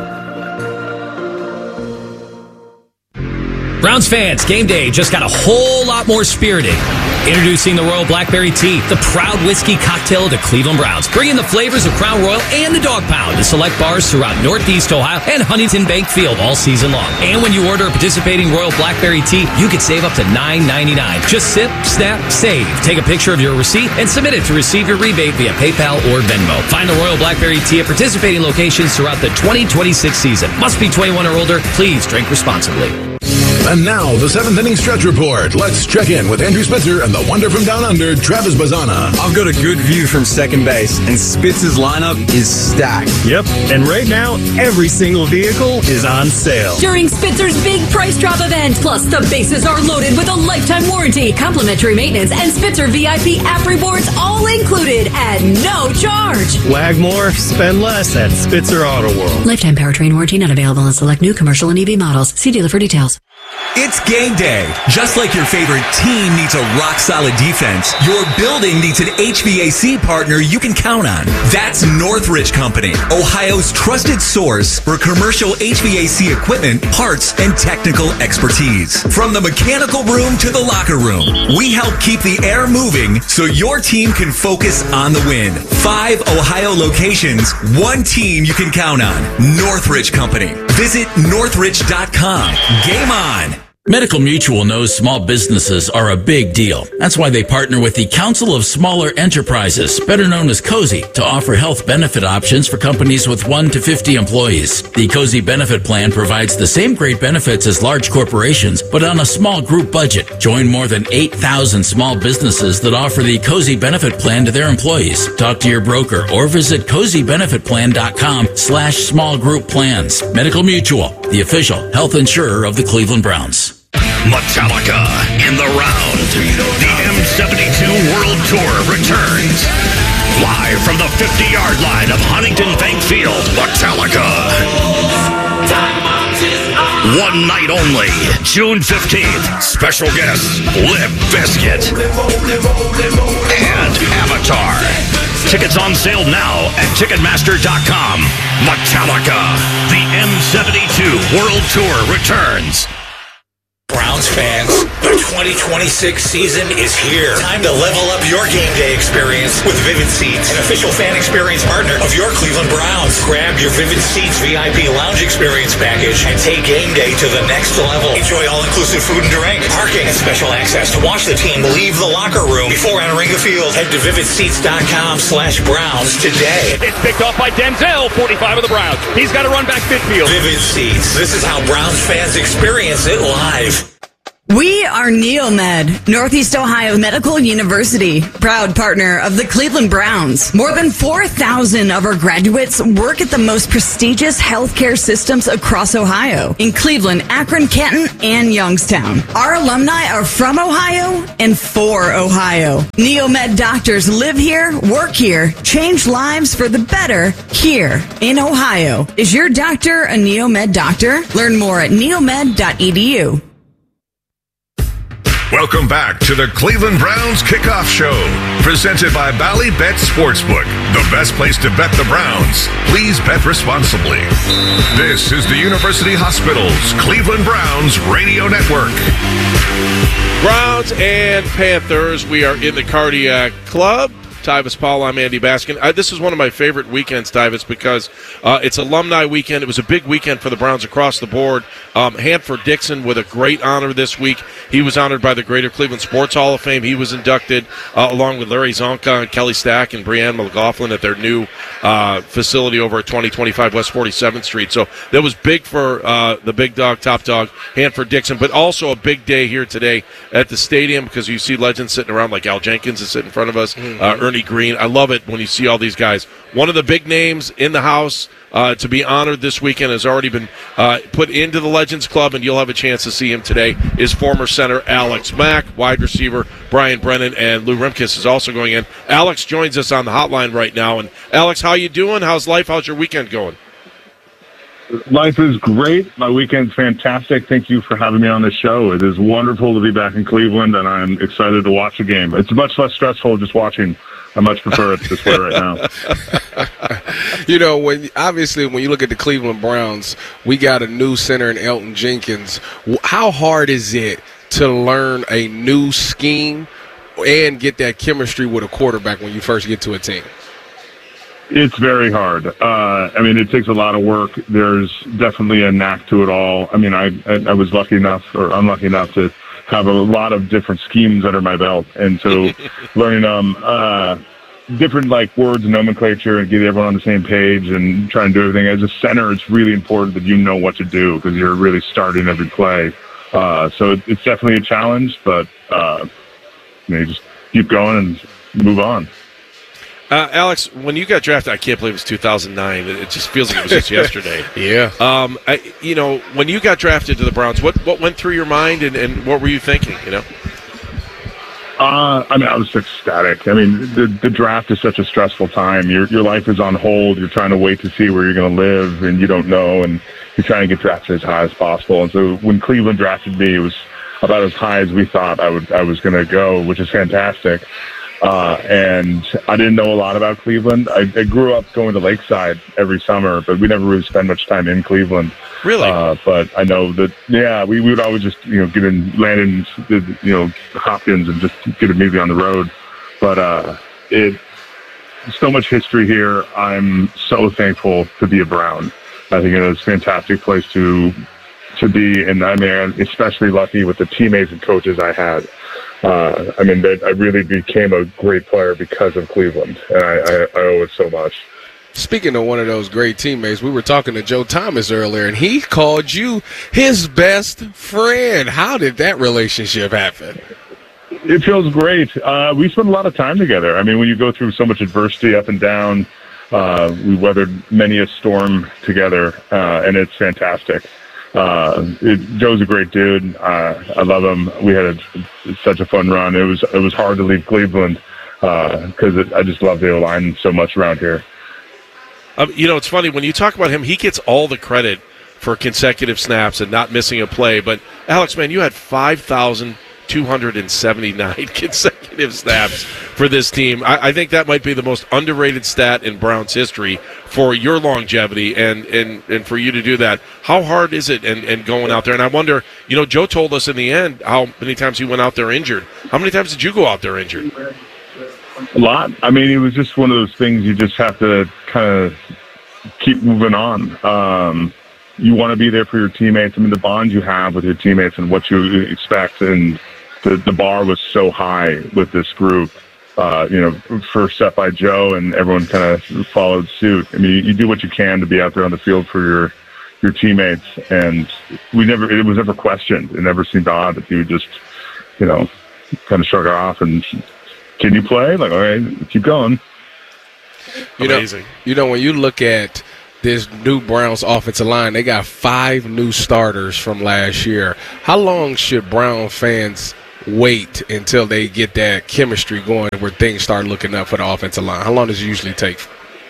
Browns fans, game day just got a whole lot more spirited. Introducing the Royal Blackberry Tea, the proud whiskey cocktail of the Cleveland Browns, bringing the flavors of Crown Royal and the Dog Pound to select bars throughout Northeast Ohio and Huntington Bank Field all season long. And when you order a participating Royal Blackberry Tea, you can save up to $9.99. Just sip, snap, save. Take a picture of your receipt and submit it to receive your rebate via PayPal or Venmo. Find the Royal Blackberry Tea at participating locations throughout the 2026 season. Must be 21 or older. Please drink responsibly. And now, the 7th inning stretch report. Let's check in with Andrew Spitzer and the wonder from down under, Travis Bazana. I've got a good view from second base, and Spitzer's lineup is stacked. Yep, and right now, every single vehicle is on sale. During Spitzer's big price drop event, plus the bases are loaded with a lifetime warranty, complimentary maintenance, and Spitzer VIP app rewards all included at no charge. Lag more, spend less at Spitzer Auto World. Lifetime powertrain warranty not available on select new commercial and EV models. See dealer for details. It's game day. Just like your favorite team needs a rock-solid defense, your building needs an HVAC partner you can count on. That's Northridge Company, Ohio's trusted source for commercial HVAC equipment, parts, and technical expertise. From the mechanical room to the locker room, we help keep the air moving so your team can focus on the win. 5 Ohio locations, 1 team you can count on. Northridge Company. Visit northridge.com. Game on. Medical Mutual knows small businesses are a big deal. That's why they partner with the Council of Smaller Enterprises, better known as COSI, to offer health benefit options for companies with 1 to 50 employees. The COSI benefit plan provides the same great benefits as large corporations, but on a small group budget. Join more than 8,000 small businesses that offer the COSI benefit plan to their employees. Talk to your broker or visit COSIbenefitplan.com/small group plans. Medical Mutual, the official health insurer of the Cleveland Browns. Metallica in the round. The M72 World Tour returns. Live from the 50-yard line of Huntington Bank Field, Metallica. One night only, June 15th. Special guests, Limp Bizkit and Avatar. Tickets on sale now at Ticketmaster.com. Metallica, the M72 World Tour returns. Browns fans, the 2026 season is here. Time to level up your game day experience with Vivid Seats, an official fan experience partner of your Cleveland Browns. Grab your Vivid Seats VIP lounge experience package and take game day to the next level. Enjoy all-inclusive food and drink, parking, and special access to watch the team leave the locker room before entering the field. Head to vividseats.com/Browns today. It's picked off by Denzel, 45 of the Browns. He's got to run back midfield. Vivid Seats. This is how Browns fans experience it live. We are Neomed, Northeast Ohio Medical University, proud partner of the Cleveland Browns. More than 4,000 of our graduates work at the most prestigious healthcare systems across Ohio, in Cleveland, Akron, Canton, and Youngstown. Our alumni are from Ohio and for Ohio. Neomed doctors live here, work here, change lives for the better here in Ohio. Is your doctor a Neomed doctor? Learn more at neomed.edu. Welcome back to the Cleveland Browns Kickoff Show, presented by Bally Bet Sportsbook, the best place to bet the Browns. Please bet responsibly. This is the University Hospital's Cleveland Browns Radio Network. Browns and Panthers, we are in the Cardiac Club. Tyvis Paul, I'm Andy Baskin. This is one of my favorite weekends, Tyvis, because it's alumni weekend. It was a big weekend for the Browns across the board. Hanford Dixon with a great honor this week. He was honored by the Greater Cleveland Sports Hall of Fame. He was inducted along with Larry Zonka and Kelly Stack and Breanne McLaughlin at their new facility over at 2025 West 47th Street. So that was big for the big dog, top dog, Hanford Dixon, but also a big day here today at the stadium because you see legends sitting around like Al Jenkins is sitting in front of us, Ernie Green. I love it when you see all these guys. One of the big names in the house to be honored this weekend has already been put into the Legends Club, and you'll have a chance to see him today, is former center Alex Mack, wide receiver Brian Brennan, and Lou Rimkus is also going in. Alex joins us on the hotline right now. And Alex, how you doing? How's life? How's your weekend going? Life is great. My weekend's fantastic. Thank you for having me on the show. It is wonderful to be back in Cleveland, and I'm excited to watch the game. It's much less stressful just watching. I much prefer it this way right now. You know, when you look at the Cleveland Browns, we got a new center in Elton Jenkins. How hard is it to learn a new scheme and get that chemistry with a quarterback when you first get to a team? It's very hard. It takes a lot of work. There's definitely a knack to it all. I mean, I was lucky enough or unlucky enough to have a lot of different schemes under my belt. And so learning different words and nomenclature and get everyone on the same page and try and do everything. As a center, it's really important that you know what to do because you're really starting every play. So it's definitely a challenge, but you just keep going and move on. Alex, when you got drafted, I can't believe it was 2009. It just feels like it was just yesterday. Yeah. When you got drafted to the Browns, what went through your mind and what were you thinking, I was ecstatic. I mean, the draft is such a stressful time. Your life is on hold. You're trying to wait to see where you're going to live, and you don't know, and you're trying to get drafted as high as possible. And so when Cleveland drafted me, it was about as high as we thought I was going to go, which is fantastic. And I didn't know a lot about Cleveland. I grew up going to Lakeside every summer, but we never really spent much time in Cleveland. Really? But I know that, we would always just, get in Landon, Hopkins and just get immediately on the road. But so much history here. I'm so thankful to be a Brown. I think it's a fantastic place to be, and I'm especially lucky with the teammates and coaches I had. I really became a great player because of Cleveland, and I owe it so much. Speaking of one of those great teammates, we were talking to Joe Thomas earlier, and he called you his best friend. How did that relationship happen? It feels great. We spent a lot of time together. I mean, when you go through so much adversity up and down, we weathered many a storm together, and it's fantastic. Joe's a great dude. I love him. We had such a fun run. It was hard to leave Cleveland because I just love the O-line so much around here. It's funny when you talk about him. He gets all the credit for consecutive snaps and not missing a play. But Alex, man, you had 5,000 279 consecutive snaps for this team. I think that might be the most underrated stat in Browns history for your longevity and for you to do that. How hard is it and going out there? And I wonder, Joe told us in the end how many times he went out there injured. How many times did you go out there injured? A lot. I mean, it was just one of those things you just have to kind of keep moving on. You want to be there for your teammates. I mean, the bond you have with your teammates and what you expect, and the bar was so high with this group. First set by Joe, and everyone kind of followed suit. I mean, you do what you can to be out there on the field for your teammates, and it was never questioned. It never seemed odd that you would just, kind of shrug it off and, can you play? Like, all right, keep going. Amazing. When you look at this new Browns offensive line, they got 5 new starters from last year. How long should Brown fans wait until they get that chemistry going where things start looking up for the offensive line? How long does it usually take?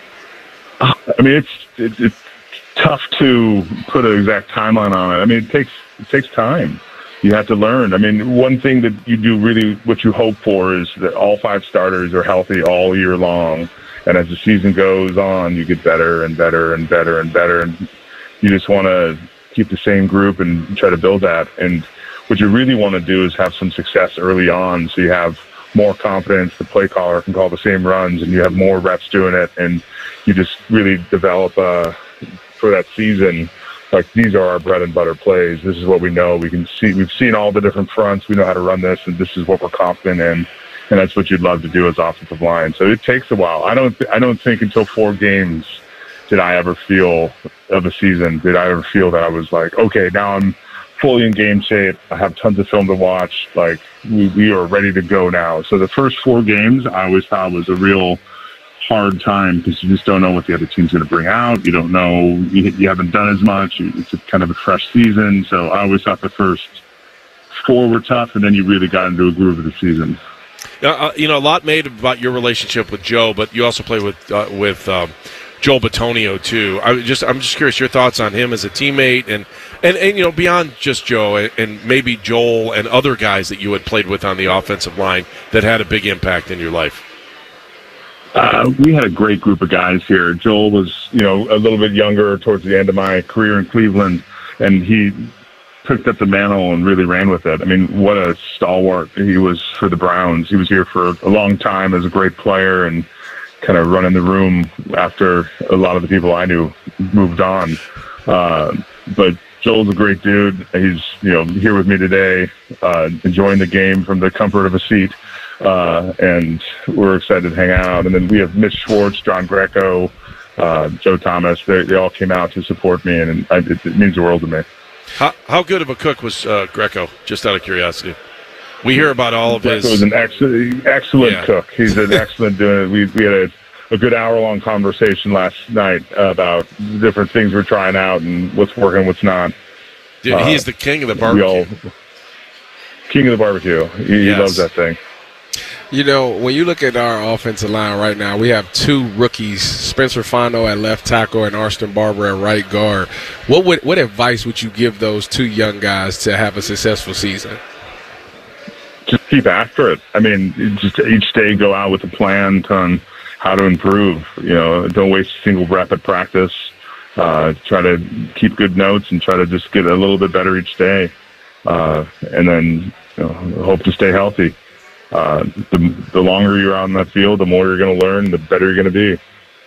I mean, it's tough to put an exact timeline on it. I mean, it takes time. You have to learn. I mean, one thing that you do really, what you hope for is that all 5 starters are healthy all year long. And as the season goes on, you get better and better and better and better. And you just want to keep the same group and try to build that. And what you really want to do is have some success early on, so you have more confidence. The play caller can call the same runs, and you have more reps doing it. And you just really develop for that season. Like, these are our bread and butter plays. This is what we know. We've seen all the different fronts. We know how to run this, and this is what we're confident in. And that's what you'd love to do as offensive line. So it takes a while. I don't think until 4 games did I ever feel of a season, did I ever feel that I was like, okay, now I'm fully in game shape. I have tons of film to watch. Like, we are ready to go now. So the first 4 games I always thought was a real hard time, because you just don't know what the other team's going to bring out. You don't know. You haven't done as much. It's kind of a fresh season. So I always thought the first 4 were tough, and then you really got into a groove of the season. A lot made about your relationship with Joe, but you also play with Joel Bitonio too. I'm just curious your thoughts on him as a teammate, and beyond just Joe, and maybe Joel and other guys that you had played with on the offensive line that had a big impact in your life. We had a great group of guys here. Joel was, a little bit younger towards the end of my career in Cleveland, and he picked up the mantle and really ran with it. I mean, what a stalwart he was for the Browns. He was here for a long time as a great player and kind of running the room after a lot of the people I knew moved on. But Joel's a great dude. He's, here with me today, enjoying the game from the comfort of a seat. And we're excited to hang out. And then we have Mitch Schwartz, John Greco, Joe Thomas. They all came out to support me, and it means the world to me. How good of a cook was Greco, just out of curiosity? We hear about all of his... Greco was an excellent cook. He's an excellent doing it. We had a good hour-long conversation last night about the different things we're trying out and what's working, what's not. Dude, he's the king of the barbecue. King of the barbecue. He loves that thing. When you look at our offensive line right now, we have 2 rookies, Spencer Fano at left tackle and Austin Barber at right guard. What advice would you give those 2 young guys to have a successful season? Just keep after it. I mean, just each day go out with a plan on how to improve. Don't waste a single rep at practice. Try to keep good notes and try to just get a little bit better each day. And then hope to stay healthy. The longer you're out in that field, the more you're going to learn, the better you're going to be.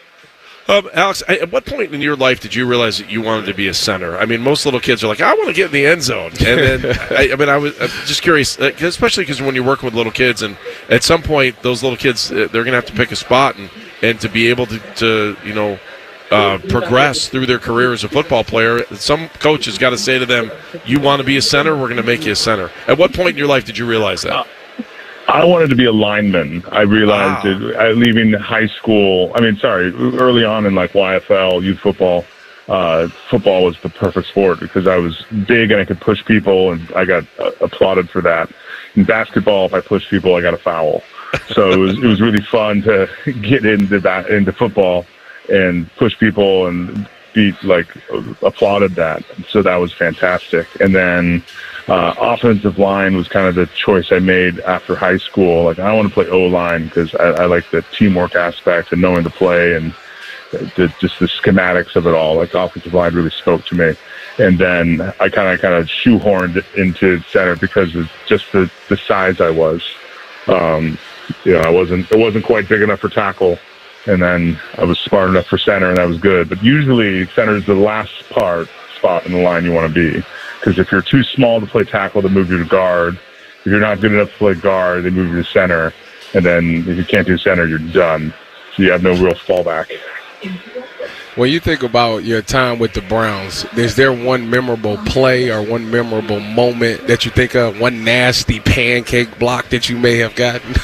Alex, at what point in your life did you realize that you wanted to be a center? I mean, most little kids are like, I want to get in the end zone. And then, I'm just curious, especially because when you're working with little kids, and at some point, those little kids, they're going to have to pick a spot, and to be able to progress through their career as a football player, some coach has got to say to them, you want to be a center, we're going to make you a center. At what point in your life did you realize that? I wanted to be a lineman. I realized it leaving high school. Early on in like YFL, youth football, football was the perfect sport because I was big and I could push people, and I got applauded for that. In basketball, if I pushed people, I got a foul. So it was really fun to get into football and push people and be applauded that. So that was fantastic. And then Offensive line was kind of the choice I made after high school. Like, I want to play O-line because I like the teamwork aspect and knowing the play and just the schematics of it all. Like, offensive line really spoke to me. And then I kind of shoehorned into center because of just the size I was. I wasn't quite big enough for tackle, and then I was smart enough for center, and that was good. But usually center is the last spot in the line you want to be, because if you're too small to play tackle, they move you to guard. If you're not good enough to play guard, they move you to center, and then if you can't do center, you're done. So you have no real fallback. When you think about your time with the Browns, is there one memorable play or one memorable moment that you think of, one nasty pancake block that you may have gotten?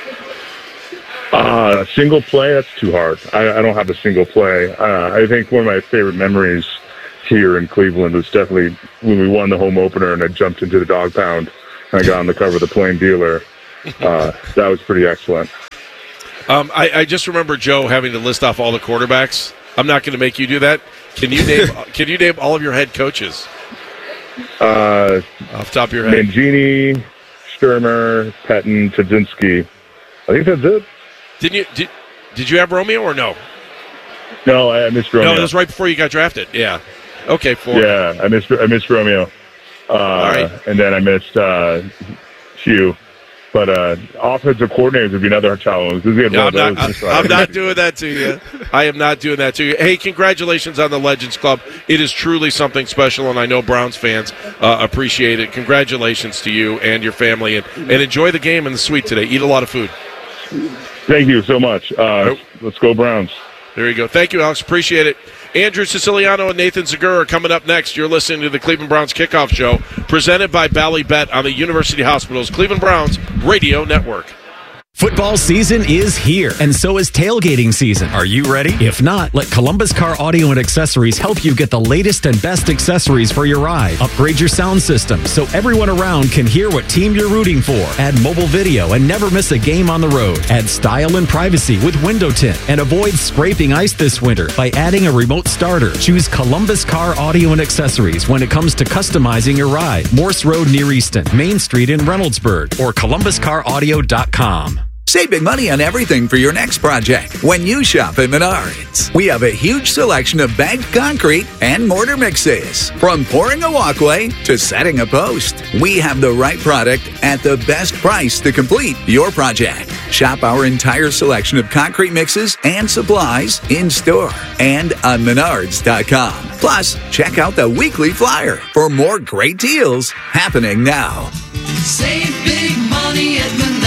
A single play, that's too hard. I don't have a single play. I think one of my favorite memories here in Cleveland was definitely when we won the home opener and I jumped into the dog pound and I got on the cover of the Plain Dealer. That was pretty excellent. I just remember Joe having to list off all the quarterbacks. I'm not going to make you do that. Can you name all of your head coaches? Off the top of your head. Mangini, Sturmer, Pettin, Tadzinski. I think that's it. Did you have Romeo or no? No, I missed Romeo. No, it was right before you got drafted. Yeah. Okay, 4. Yeah, I missed Romeo. All right. And then I missed Hugh. But offensive coordinators would be another challenge. I'm not doing that to you. I am not doing that to you. Hey, congratulations on the Legends Club. It is truly something special, and I know Browns fans appreciate it. Congratulations to you and your family, and enjoy the game and the suite today. Eat a lot of food. Thank you so much. Let's go Browns. There you go. Thank you, Alex. Appreciate it. Andrew Siciliano and Nathan Zegura are coming up next. You're listening to the Cleveland Browns Kickoff Show, presented by Bally Bet on the University Hospital's Cleveland Browns Radio Network. Football season is here, and so is tailgating season. Are you ready? If not, let Columbus Car Audio and Accessories help you get the latest and best accessories for your ride. Upgrade your sound system so everyone around can hear what team you're rooting for. Add mobile video and never miss a game on the road. Add style and privacy with window tint, and avoid scraping ice this winter by adding a remote starter. Choose Columbus Car Audio and Accessories when it comes to customizing your ride. Morse Road near Easton, Main Street in Reynoldsburg, or ColumbusCarAudio.com. Save big money on everything for your next project when you shop at Menards. We have a huge selection of bagged concrete and mortar mixes. From pouring a walkway to setting a post, we have the right product at the best price to complete your project. Shop our entire selection of concrete mixes and supplies in store and on Menards.com. Plus, check out the weekly flyer for more great deals happening now. Save big money at Menards.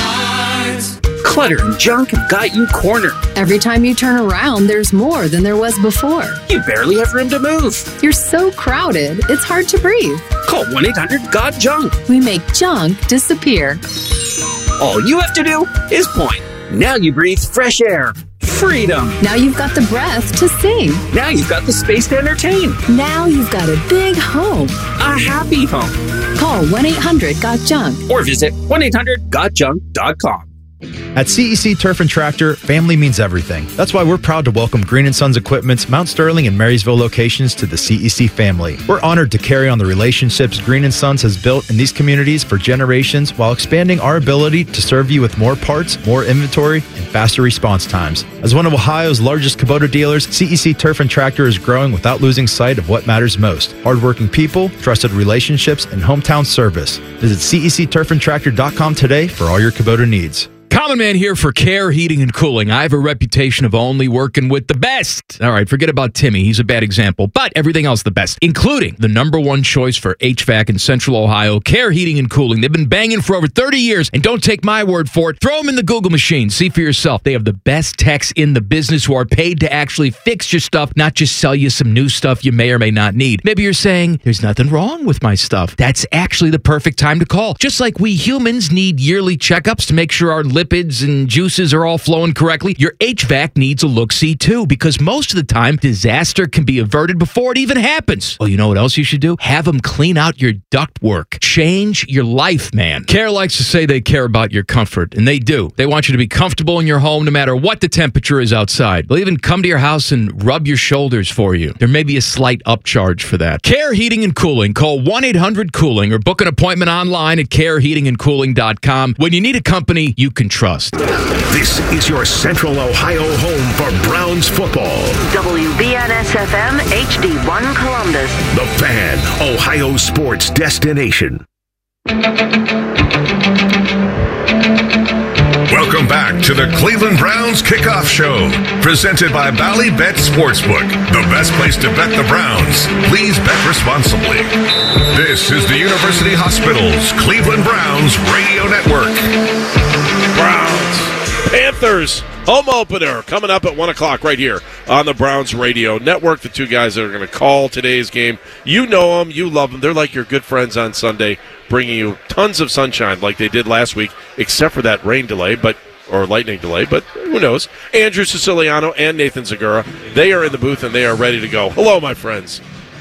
Clutter and junk have got you cornered. Every time you turn around, there's more than there was before. You barely have room to move. You're so crowded, it's hard to breathe. Call 1-800-GOT-JUNK. We make junk disappear. All you have to do is point. Now you breathe fresh air. Freedom. Now you've got the breath to sing. Now you've got the space to entertain. Now you've got a big home. A happy home. Call 1-800-GOT-JUNK. Or visit 1-800-GOTJUNK.com. At CEC Turf and Tractor, family means everything. That's why we're proud to welcome Green & Sons Equipment's Mount Sterling and Marysville locations to the CEC family. We're honored to carry on the relationships Green & Sons has built in these communities for generations while expanding our ability to serve you with more parts, more inventory, and faster response times. As one of Ohio's largest Kubota dealers, CEC Turf and Tractor is growing without losing sight of what matters most: hardworking people, trusted relationships, and hometown service. Visit CECTurfandTractor.com today for all your Kubota needs. Common Man here for Care Heating and Cooling. I have a reputation of only working with the best. All right, forget about Timmy. He's a bad example, but everything else the best, including the #1 choice for HVAC in Central Ohio, Care Heating and Cooling. They've been banging for over 30 years, and don't take my word for it. Throw them in the Google machine. See for yourself. They have the best techs in the business who are paid to actually fix your stuff, not just sell you some new stuff you may or may not need. Maybe you're saying, there's nothing wrong with my stuff. That's actually the perfect time to call. Just like we humans need yearly checkups to make sure our lip lipids and juices are all flowing correctly, your HVAC needs a look-see too, because most of the time, disaster can be averted before it even happens. Well, you know what else you should do? Have them clean out your ductwork. Change your life, man. Care likes to say they care about your comfort, and they do. They want you to be comfortable in your home no matter what the temperature is outside. They'll even come to your house and rub your shoulders for you. There may be a slight upcharge for that. Care Heating and Cooling. Call 1-800-COOLING or book an appointment online at careheatingandcooling.com when you need a company you can trust. This is your Central Ohio home for Browns football. WBNS-FM HD1 Columbus. The Fan, Ohio sports destination. Welcome back to the Cleveland Browns Kickoff Show, presented by Bally Bet Sportsbook, the best place to bet the Browns. Please bet responsibly. This is the University Hospital's Cleveland Browns Radio Network. Browns, Panthers, home opener coming up at 1 o'clock right here on the Browns Radio Network. The two guys that are going to call today's game, you know them, you love them. They're like your good friends on Sunday, bringing you tons of sunshine like they did last week, except for that rain delay, or lightning delay, but who knows. Andrew Siciliano and Nathan Zagura, they are in the booth and they are ready to go. Hello, my friends.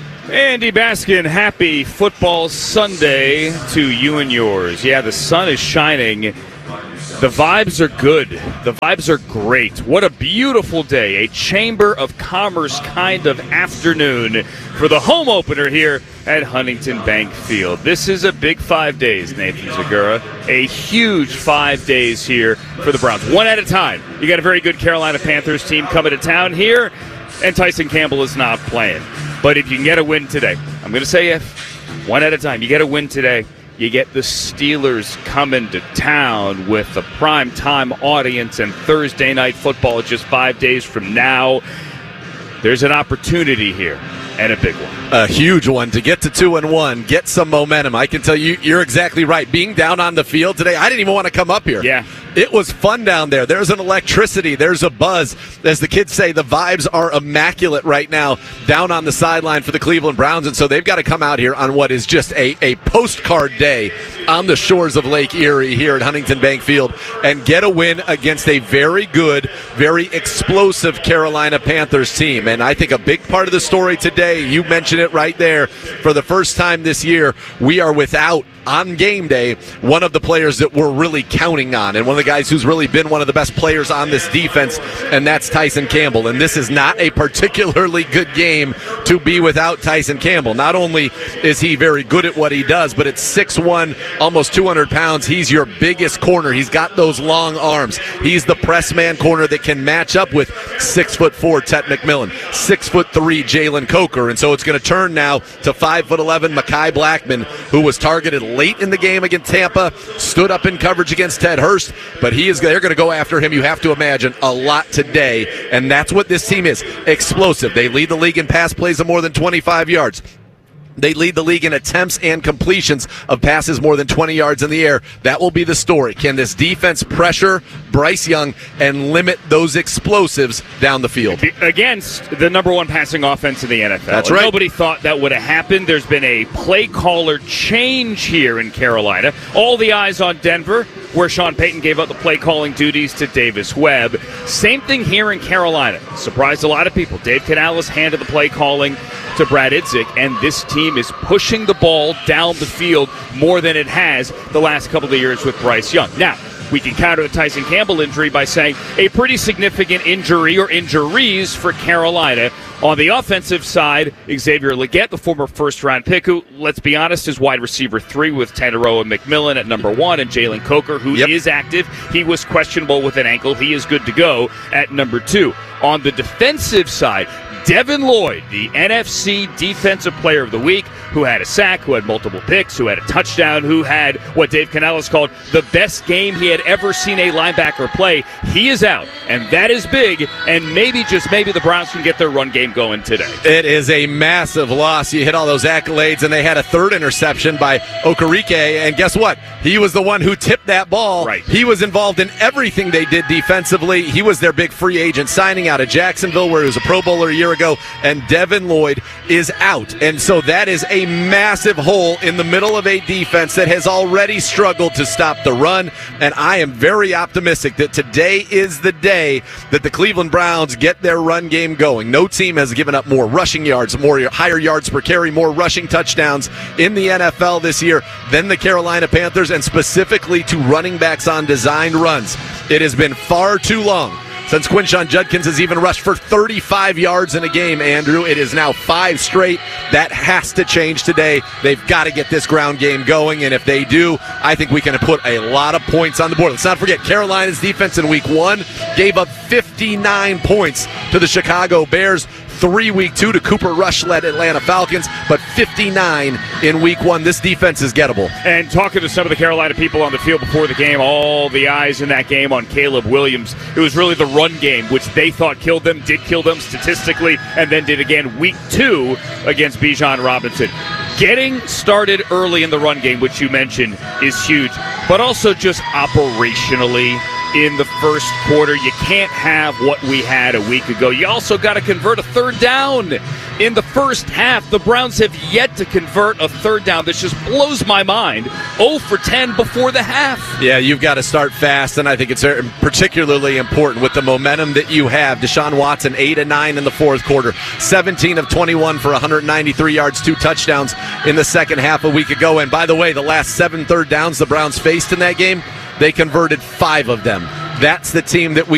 Andy Baskin, happy football Sunday to you and yours. Yeah, the sun is shining. The vibes are good. The vibes are great. What a beautiful day. A Chamber of Commerce kind of afternoon for the home opener here at Huntington Bank Field. This is a big 5 days, Nathan Zagura. A huge 5 days here for the Browns. One at a time. You got a very good Carolina Panthers team coming to town here, and Tyson Campbell is not playing. But if you can get a win today, I'm going to say if, one at a time, you get a win today, you get the Steelers coming to town with the primetime audience and Thursday night football just 5 days from now. There's an opportunity here, and a big one. A huge one to get to 2-1, get some momentum. I can tell you, you're exactly right. Being down on the field today, I didn't even want to come up here. Yeah. It was fun down there. There's an electricity. There's a buzz. As the kids say, the vibes are immaculate right now down on the sideline for the Cleveland Browns. And so they've got to come out here on what is just a postcard day on the shores of Lake Erie here at Huntington Bank Field and get a win against a very good, very explosive Carolina Panthers team. And I think a big part of the story today, you mentioned it right there, for the first time this year, we are without, on game day, one of the players that we're really counting on, and one of the guys who's really been one of the best players on this defense, and that's Tyson Campbell. And this is not a particularly good game to be without Tyson Campbell. Not only is he very good at what he does, but at 6'1", almost 200 pounds, he's your biggest corner. He's got those long arms. He's the press man corner that can match up with 6'4" Tet McMillan, 6'3" Jalen Coker. And so it's going to turn now to 5'11" Mekhi Blackman, who was targeted late in the game against Tampa, stood up in coverage against Ted Hurst, but they're going to go after him, you have to imagine, a lot today, and that's what this team is, explosive. They lead the league in pass plays of more than 25 yards. They lead the league in attempts and completions of passes more than 20 yards in the air. That will be the story. Can this defense pressure Bryce Young and limit those explosives down the field? Against the number one passing offense in the NFL. That's right. Nobody thought that would have happened. There's been a play caller change here in Carolina. All the eyes on Denver, where Sean Payton gave up the play calling duties to Davis Webb. Same thing here in Carolina. Surprised a lot of people. Dave Canales handed the play calling to Brad Idzik, and this team is pushing the ball down the field more than it has the last couple of years with Bryce Young. Now, we can counter the Tyson Campbell injury by saying a pretty significant injury or injuries for Carolina. On the offensive side, Xavier Legette, the former first-round pick, who, let's be honest, is wide receiver 3 with Tanneroa McMillan at number 1, and Jalen Coker, who is active. He was questionable with an ankle. He is good to go at number 2. On the defensive side, Devin Lloyd, the NFC Defensive Player of the Week, who had a sack, who had multiple picks, who had a touchdown, who had what Dave Canales called the best game he had ever seen a linebacker play. He is out, and that is big, and maybe, just maybe, the Browns can get their run game going today. It is a massive loss. You hit all those accolades, and they had a third interception by Okereke, and guess what? He was the one who tipped that ball. Right. He was involved in everything they did defensively. He was their big free agent signing out of Jacksonville, where he was a Pro Bowler a year ago, and Devin Lloyd is out. And so that is a a massive hole in the middle of a defense that has already struggled to stop the run, and I am very optimistic that today is the day that the Cleveland Browns get their run game going. No team has given up more rushing yards, more higher yards per carry, more rushing touchdowns in the NFL this year than the Carolina Panthers, and specifically to running backs on designed runs. It has been far too long since Quinshon Judkins has even rushed for 35 yards in a game, Andrew. It is now 5 straight. That has to change today. They've got to get this ground game going, and if they do, I think we can put a lot of points on the board. Let's not forget, Carolina's defense in Week 1 gave up 59 points to the Chicago Bears. 3 Week 2 to Cooper Rush-led Atlanta Falcons, but 59 in Week 1. This defense is gettable. And talking to some of the Carolina people on the field before the game, all the eyes in that game on Caleb Williams. It was really the run game, which they thought killed them, did kill them statistically, and then did again Week 2 against Bijan Robinson. Getting started early in the run game, which you mentioned, is huge, but also just operationally in the first quarter. You can't have what we had a week ago. You also got to convert a third down in the first half. The Browns have yet to convert a third down. This just blows my mind. 0 for 10 before the half. Yeah, you've got to start fast, and I think it's particularly important with the momentum that you have. Deshaun Watson, 8 of 9 in the fourth quarter, 17 of 21 for 193 yards, 2 touchdowns in the second half a week ago. And by the way, the last 7 third downs the Browns faced in that game, they converted 5 of them. That's the team that we